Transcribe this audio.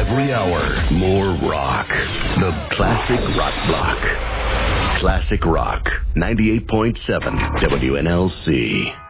Every hour, more rock. The Classic Rock Block. Classic Rock, 98.7 WNLC.